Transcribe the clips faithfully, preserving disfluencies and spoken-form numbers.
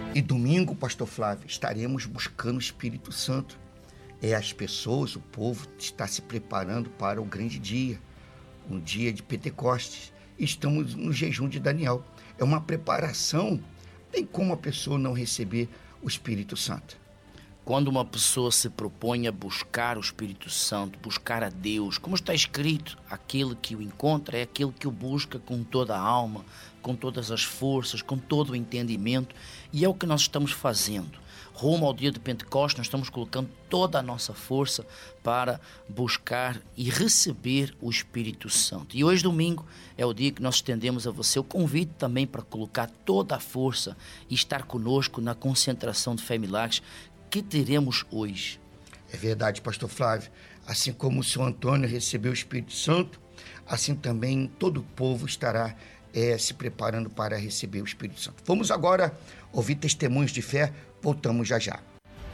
E domingo, pastor Flávio, estaremos buscando o Espírito Santo. É, as pessoas, o povo está se preparando para o grande dia, um dia de Pentecostes. Estamos no jejum de Daniel. É uma preparação. Tem como a pessoa não receber o Espírito Santo? Quando uma pessoa se propõe a buscar o Espírito Santo, buscar a Deus, como está escrito, aquele que o encontra é aquele que o busca com toda a alma, com todas as forças, com todo o entendimento, e é o que nós estamos fazendo. Rumo ao dia de Pentecostes, nós estamos colocando toda a nossa força para buscar e receber o Espírito Santo. E hoje, domingo, é o dia que nós estendemos a você o convite também para colocar toda a força e estar conosco na concentração de Fé e Milagres que teremos hoje. É verdade, pastor Flávio. Assim como o senhor Antônio recebeu o Espírito Santo, assim também todo o povo estará é, se preparando para receber o Espírito Santo. Vamos agora ouvir testemunhos de fé. Voltamos já já.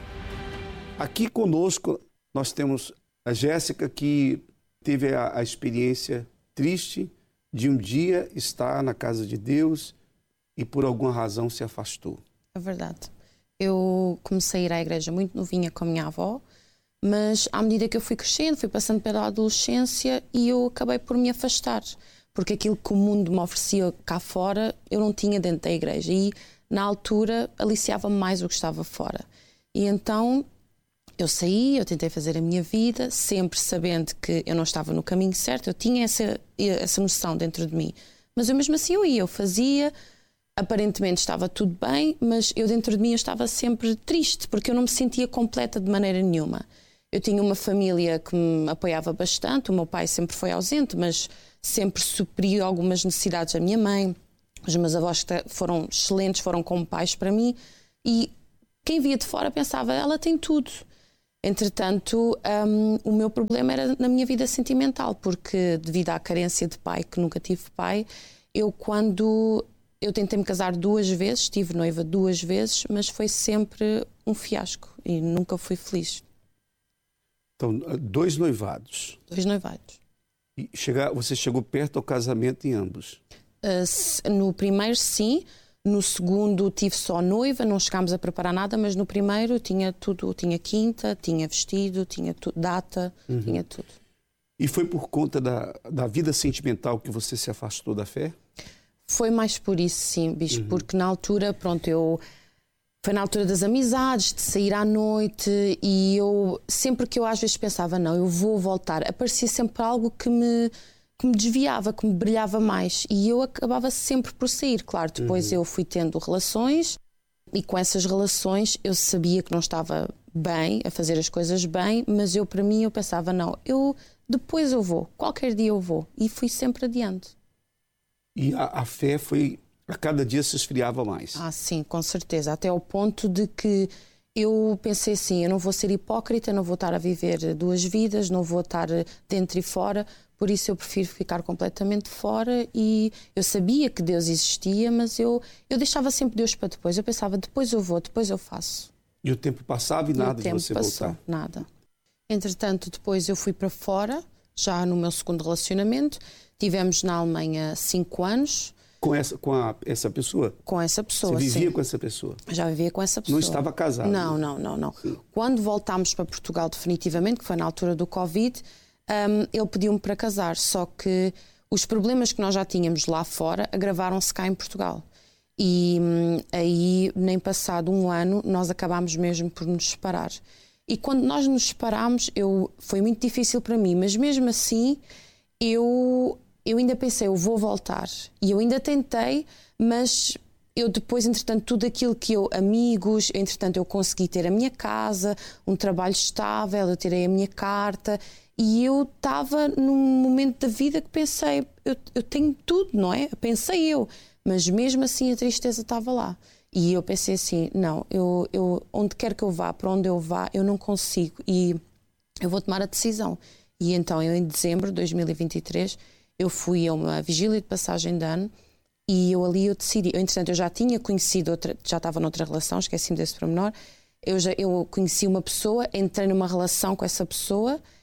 Aqui conosco nós temos a Jéssica, que teve a, a experiência triste de um dia estar na casa de Deus e por alguma razão se afastou. É verdade. Eu comecei a ir à igreja muito novinha com a minha avó, mas à medida que eu fui crescendo, fui passando pela adolescência e eu acabei por me afastar, porque aquilo que o mundo me oferecia cá fora, eu não tinha dentro da igreja e na altura aliciava-me mais o que estava fora. E então eu saí, eu tentei fazer a minha vida, sempre sabendo que eu não estava no caminho certo, eu tinha essa, essa noção dentro de mim, mas eu mesmo assim eu ia, eu fazia. Aparentemente estava tudo bem, mas eu dentro de mim eu estava sempre triste, porque eu não me sentia completa de maneira nenhuma. Eu tinha uma família que me apoiava bastante, o meu pai sempre foi ausente, mas sempre supri algumas necessidades da minha mãe. Os meus avós foram excelentes, foram como pais para mim, e quem via de fora pensava, ela tem tudo. Entretanto, um, o meu problema era na minha vida sentimental, porque devido à carência de pai, que nunca tive pai, eu quando... Eu tentei me casar duas vezes, estive noiva duas vezes, mas foi sempre um fiasco e nunca fui feliz. Então, dois noivados. Dois noivados. E chegar, você chegou perto ao casamento em ambos? Uh, no primeiro, sim. No segundo, tive só noiva, não chegámos a preparar nada, mas no primeiro tinha tudo. Tinha quinta, tinha vestido, tinha tu, data, uhum. tinha tudo. E foi por conta da, da vida sentimental que você se afastou da fé? Foi mais por isso, sim, bicho, uhum. porque na altura, pronto, eu... Foi na altura das amizades, de sair à noite, e eu, sempre que eu às vezes pensava, não, eu vou voltar, aparecia sempre algo que me, que me desviava, que me brilhava mais, e eu acabava sempre por sair. Claro, depois uhum. eu fui tendo relações, e com essas relações eu sabia que não estava bem, a fazer as coisas bem, mas eu, para mim, eu pensava, não, eu depois eu vou, qualquer dia eu vou, e fui sempre adiante. E a, a fé foi, a cada dia se esfriava mais. Ah, sim, com certeza. Até ao ponto de que eu pensei assim, eu não vou ser hipócrita, não vou estar a viver duas vidas, não vou estar dentro e fora, por isso eu prefiro ficar completamente fora. E eu sabia que Deus existia, mas eu, eu deixava sempre Deus para depois. Eu pensava, depois eu vou, depois eu faço. E o tempo passava e nada de você passou, voltar? Nada. Entretanto, depois eu fui para fora, já no meu segundo relacionamento. Tivemos na Alemanha cinco anos. Com essa, com a, essa pessoa? Com essa pessoa, Você vivia sim. com essa pessoa? Já vivia com essa pessoa. Não estava casado? Não, não, não. não. Quando voltámos para Portugal definitivamente, que foi na altura do Covid, um, ele pediu-me para casar, só que os problemas que nós já tínhamos lá fora agravaram-se cá em Portugal. E um, aí, nem passado um ano, nós acabámos mesmo por nos separar. E quando nós nos separámos, eu, foi muito difícil para mim, mas mesmo assim, eu... Eu ainda pensei, eu vou voltar. E eu ainda tentei, mas eu depois, entretanto, tudo aquilo que eu, amigos, entretanto eu consegui ter a minha casa, um trabalho estável, eu tirei a minha carta, e eu estava num momento da vida que pensei, eu, eu tenho tudo, não é? Pensei eu, mas mesmo assim a tristeza estava lá. E eu pensei assim, não, eu, eu, onde quer que eu vá, para onde eu vá, eu não consigo, e eu vou tomar a decisão. E então, eu em dezembro de dois mil e vinte e três... eu fui a uma vigília de passagem de ano e eu ali eu decidi, eu, entretanto eu já tinha conhecido, outra, já estava noutra relação, esqueci-me desse pormenor, eu, já, eu conheci uma pessoa, entrei numa relação com essa pessoa,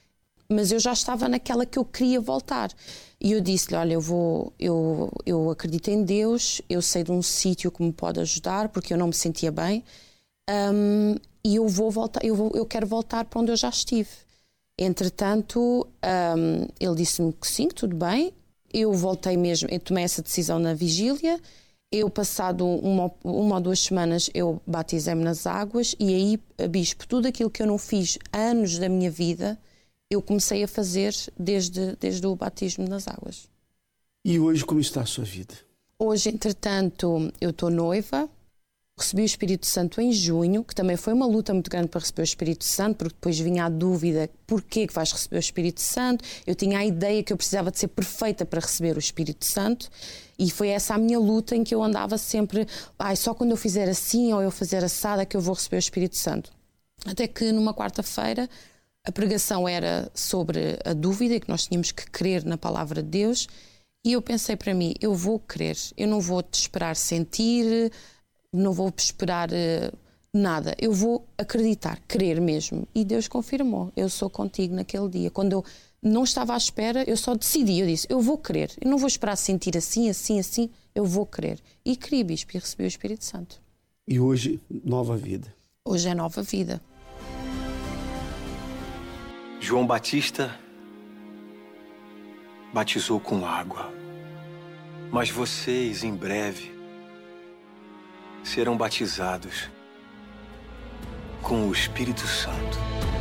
mas eu já estava naquela que eu queria voltar. E eu disse-lhe, olha, eu, vou, eu, eu acredito em Deus, eu sei de um sítio que me pode ajudar, porque eu não me sentia bem, um, e eu vou voltar, eu, vou, eu quero voltar para onde eu já estive. Entretanto, um, ele disse-me que sim, que tudo bem. Eu voltei mesmo, eu tomei essa decisão na vigília. Eu, passado uma, uma ou duas semanas, eu batizei-me nas águas e aí, bispo, tudo aquilo que eu não fiz anos da minha vida, eu comecei a fazer desde, desde o batismo nas águas. E hoje como está a sua vida? Hoje, entretanto, eu estou noiva. Recebi o Espírito Santo em junho, que também foi uma luta muito grande para receber o Espírito Santo, porque depois vinha a dúvida, porquê que vais receber o Espírito Santo? Eu tinha a ideia que eu precisava de ser perfeita para receber o Espírito Santo, e foi essa a minha luta em que eu andava sempre, ai, só quando eu fizer assim ou eu fazer assada que eu vou receber o Espírito Santo. Até que numa quarta-feira a pregação era sobre a dúvida, que nós tínhamos que crer na palavra de Deus, e eu pensei para mim, eu vou crer, eu não vou te esperar sentir, não vou esperar uh, nada, eu vou acreditar, crer mesmo. E Deus confirmou, eu sou contigo naquele dia. Quando eu não estava à espera, eu só decidi, eu disse, eu vou crer, eu não vou esperar sentir assim, assim, assim, eu vou crer. E criei, bispo, e recebi o Espírito Santo. E hoje, nova vida. Hoje é nova vida. João Batista batizou com água, mas vocês, em breve, serão batizados com o Espírito Santo.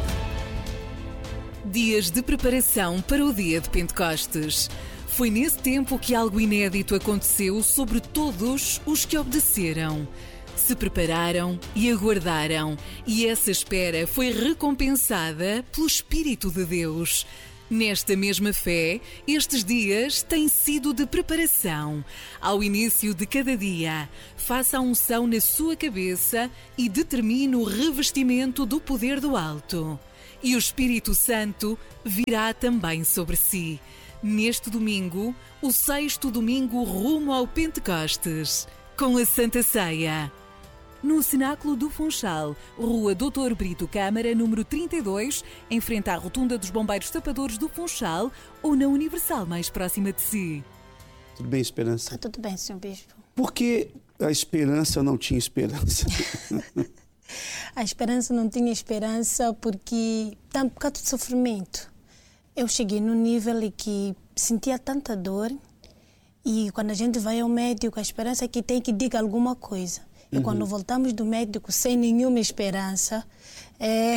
Dias de preparação para o dia de Pentecostes. Foi nesse tempo que algo inédito aconteceu sobre todos os que obedeceram. Se prepararam e aguardaram, e essa espera foi recompensada pelo Espírito de Deus. Nesta mesma fé, estes dias têm sido de preparação. Ao início de cada dia, faça a unção na sua cabeça e determine o revestimento do poder do alto. E o Espírito Santo virá também sobre si. Neste domingo, o sexto domingo rumo ao Pentecostes, com a Santa Ceia. No Cenáculo do Funchal, Rua doutor Brito Câmara, número trinta e dois, em frente à Rotunda dos Bombeiros Tapadores do Funchal, ou na Universal mais próxima de si. Tudo bem, Esperança? Tá tudo bem, senhor Bispo. Por que a Esperança não tinha esperança? A Esperança não tinha esperança porque, por causa do sofrimento, eu cheguei num nível em que sentia tanta dor, e quando a gente vai ao médico, a esperança é que tem que diga alguma coisa. E uhum. quando voltamos do médico sem nenhuma esperança, é...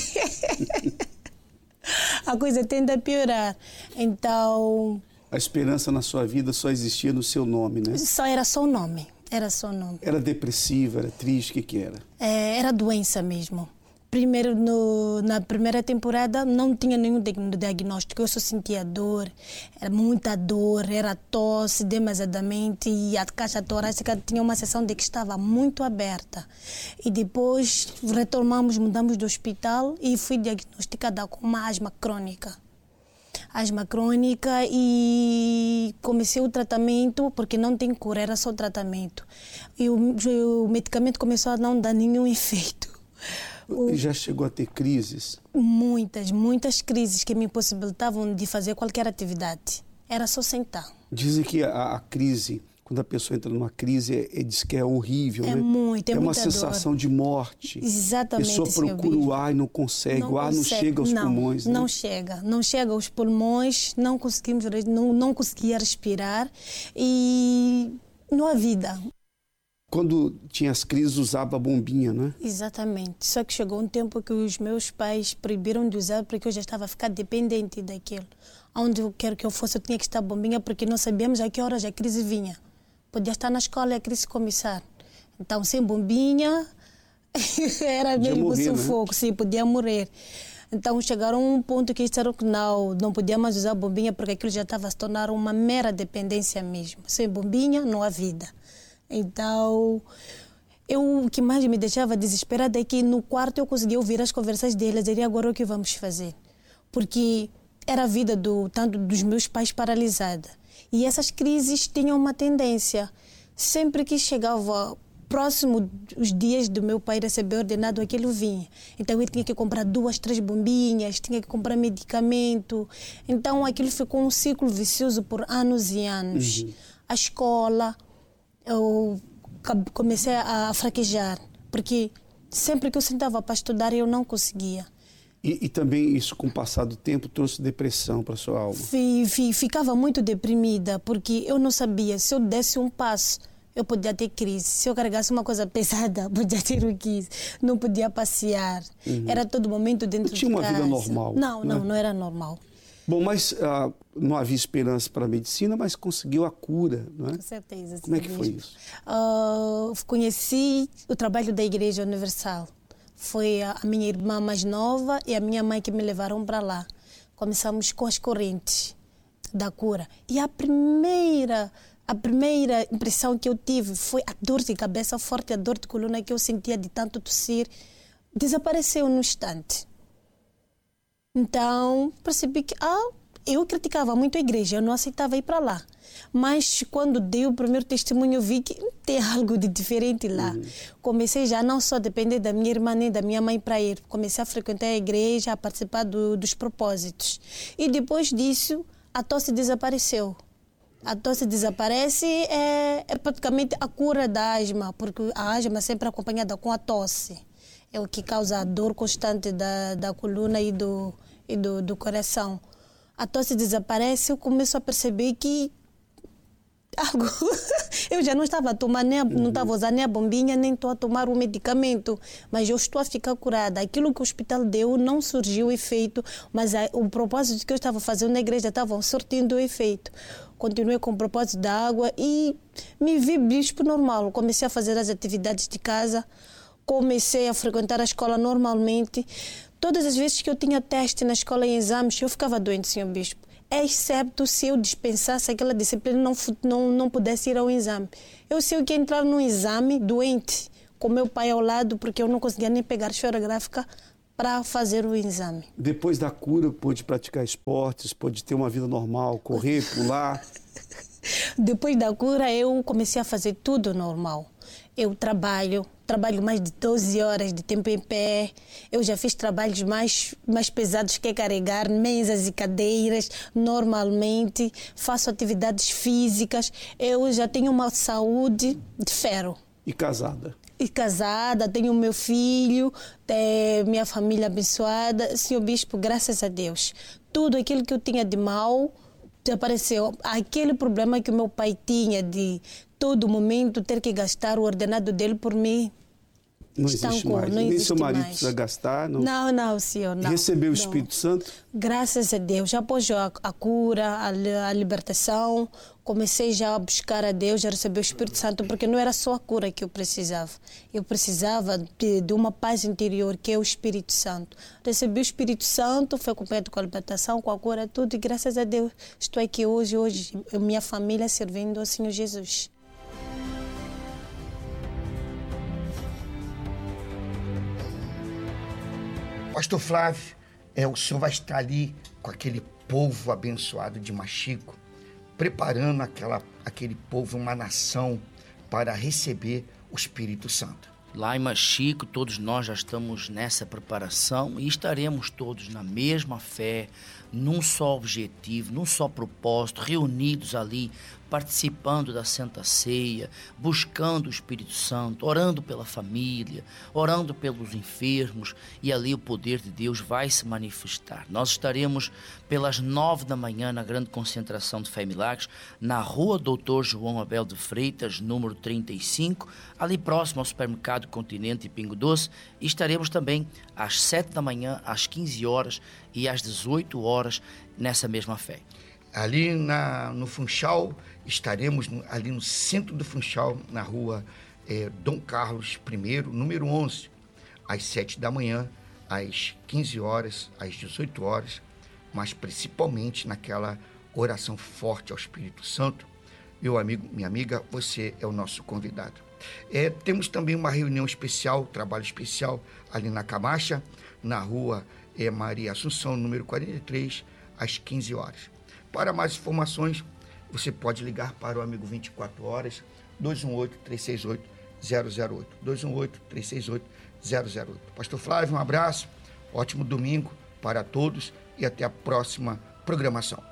a coisa tende a piorar. Então... A esperança na sua vida só existia no seu nome, né? Só era só o nome. Era só o nome. Era depressiva, era triste, o que que era? É, era doença mesmo. Primeiro, no, na primeira temporada, não tinha nenhum diagnóstico. Eu só sentia dor, era muita dor, era tosse demasiadamente, e a caixa torácica tinha uma seção de que estava muito aberta. E depois retomamos, mudamos do hospital e fui diagnosticada com uma asma crônica. Asma crônica, e comecei o tratamento, porque não tem cura, era só tratamento. E o, o medicamento começou a não dar nenhum efeito. E já chegou a ter crises? Muitas, muitas crises que me impossibilitavam de fazer qualquer atividade. Era só sentar. Dizem que a, a crise, quando a pessoa entra numa crise, é, é, diz que é horrível, é né? Muito, é, é uma muita sensação dor. de morte. Exatamente. A pessoa procura o ar e não consegue, não o ar consegue. Não chega aos não, pulmões. Não né? chega, não chega aos pulmões, não conseguimos, não, não conseguia respirar, e não há vida. Quando tinha as crises, usava a bombinha, né? Exatamente. Só que chegou um tempo que os meus pais proibiram de usar, porque eu já estava a ficar dependente daquilo. Onde eu quero que eu fosse, eu tinha que estar bombinha, porque não sabíamos a que horas a crise vinha. Podia estar na escola e a crise começar. Então, sem bombinha, era podia mesmo morrer, sufoco, né? Sim, podia morrer. Então, chegaram a um ponto que disseram que não, não podia mais usar bombinha, porque aquilo já estava a se tornar uma mera dependência mesmo. Sem bombinha, não há vida. Então, eu, o que mais me deixava desesperada é que no quarto eu conseguia ouvir as conversas deles, e agora o que vamos fazer? Porque era a vida do, tanto dos meus pais paralisada. E essas crises tinham uma tendência. Sempre que chegava próximo os dias do meu pai receber ordenado, aquilo vinha. Então ele tinha que comprar duas, três bombinhas, tinha que comprar medicamento. Então aquilo ficou um ciclo vicioso por anos e anos. Uhum. A escola, eu comecei a fraquejar, porque sempre que eu sentava para estudar eu não conseguia. E, e também isso, com o passar do tempo, trouxe depressão para a sua alma? F, f, ficava muito deprimida, porque eu não sabia, se eu desse um passo, eu podia ter crise. Se eu carregasse uma coisa pesada, podia ter o quis. Não podia passear. Uhum. Era todo momento dentro de casa. Não tinha uma vida normal. Não, não, né? não era normal. Bom, mas uh, não havia esperança para a medicina, mas conseguiu a cura, não é? Com certeza. Como é que foi isso? Uh, conheci o trabalho da Igreja Universal. Foi a minha irmã mais nova e a minha mãe que me levaram para lá. Começamos com as correntes da cura. E a primeira, a primeira impressão que eu tive foi a dor de cabeça forte, a dor de coluna que eu sentia de tanto tossir. Desapareceu no instante. Então, percebi que ah, eu criticava muito a igreja, eu não aceitava ir para lá. Mas quando dei o primeiro testemunho, eu vi que tem algo de diferente lá. Uhum. Comecei já não só a depender da minha irmã nem da minha mãe para ir. Comecei a frequentar a igreja, a participar do, dos propósitos. E depois disso, a tosse desapareceu. A tosse desaparece é, é praticamente a cura da asma, porque a asma é sempre acompanhada com a tosse. É o que causa a dor constante da, da coluna e, do, e do, do coração. A tosse desaparece, eu começo a perceber que algo... eu já não estava a tomar, nem a, não estava a usar nem a bombinha, nem estou a tomar o medicamento, mas eu estou a ficar curada. Aquilo que o hospital deu não surgiu efeito, mas a, o propósito que eu estava fazendo na igreja estava surtindo efeito. Continuei com o propósito da água e me vi bispo normal. Comecei a fazer as atividades de casa, comecei a frequentar a escola normalmente. Todas as vezes que eu tinha teste na escola em exames, eu ficava doente, senhor bispo. Excepto se eu dispensasse aquela disciplina e não, não, não pudesse ir ao exame. Eu sei o que é entrar num exame doente, com meu pai ao lado, porque eu não conseguia nem pegar esferográfica para fazer o exame. Depois da cura, pôde praticar esportes, pôde ter uma vida normal, correr, pular? Depois da cura, eu comecei a fazer tudo normal. Eu trabalho, trabalho mais de doze horas de tempo em pé. Eu já fiz trabalhos mais, mais pesados que carregar mesas e cadeiras normalmente. Faço atividades físicas. Eu já tenho uma saúde de ferro. E casada? E casada, tenho meu filho, tenho minha família abençoada. Senhor Bispo, graças a Deus. Tudo aquilo que eu tinha de mal desapareceu. Aquele problema que o meu pai tinha de todo momento ter que gastar o ordenado dele por mim. Não existe mais. Não Nem existe seu marido mais. precisa gastar. Não, não, não senhor. Não, recebeu não. o Espírito Santo? Graças a Deus. Já após a, a cura, a, a libertação, comecei já a buscar a Deus, já recebi o Espírito Santo, porque não era só a cura que eu precisava. Eu precisava de, de uma paz interior, que é o Espírito Santo. Recebi o Espírito Santo, foi acompanhado com a libertação, com a cura, tudo. E graças a Deus estou aqui hoje, hoje, minha família servindo ao Senhor Jesus. Pastor Flávio, é, o senhor vai estar ali com aquele povo abençoado de Machico, preparando aquela, aquele povo, uma nação, para receber o Espírito Santo. Lá em Machico, todos nós já estamos nessa preparação e estaremos todos na mesma fé, num só objetivo, num só propósito, reunidos ali, participando da Santa Ceia, buscando o Espírito Santo, orando pela família, orando pelos enfermos, e ali o poder de Deus vai se manifestar. Nós estaremos pelas nove da manhã na grande concentração de Fé e Milagres, na rua Doutor João Abel de Freitas, número trinta e cinco, ali próximo ao supermercado Continente e Pingo Doce, e estaremos também às sete da manhã, às quinze horas e às dezoito horas nessa mesma fé. Ali na, no Funchal, estaremos no, ali no centro do Funchal, na rua é, Dom Carlos I, número onze, às sete da manhã, às quinze horas, às dezoito horas, mas principalmente naquela oração forte ao Espírito Santo. Meu amigo, minha amiga, você é o nosso convidado. É, temos também uma reunião especial, trabalho especial, ali na Camacha, na rua é, Maria Assunção, número quarenta e três, às quinze horas. Para mais informações, você pode ligar para o amigo vinte e quatro horas, dois um oito, três seis oito, zero zero oito. dois um oito, três seis oito, zero zero oito. Pastor Flávio, um abraço, ótimo domingo para todos e até a próxima programação.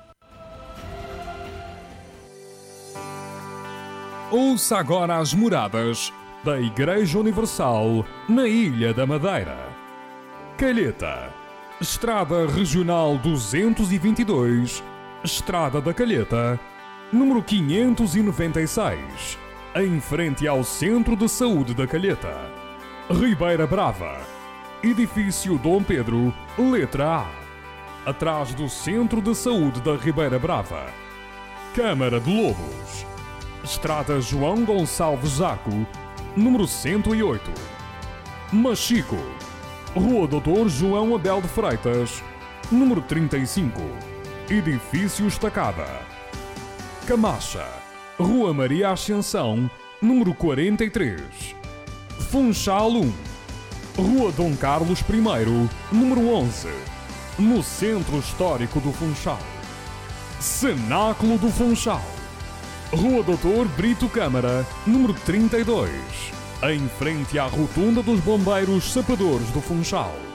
Ouça agora as moradas da Igreja Universal na Ilha da Madeira. Calheta, Estrada Regional duzentos e vinte e dois, Estrada da Calheta, número quinhentos e noventa e seis, em frente ao Centro de Saúde da Calheta. Ribeira Brava, Edifício Dom Pedro, letra A, atrás do Centro de Saúde da Ribeira Brava. Câmara de Lobos, Estrada João Gonçalves Zaco, número cento e oito. Machico, Rua doutor João Abel de Freitas, número trinta e cinco, Edifício Estacada. Camacha, Rua Maria Ascensão, número quarenta e três. Funchal um, Rua Dom Carlos I, número onze, no Centro Histórico do Funchal. Cenáculo do Funchal, Rua doutor Brito Câmara, número trinta e dois, em frente à Rotunda dos Bombeiros Sapadores do Funchal.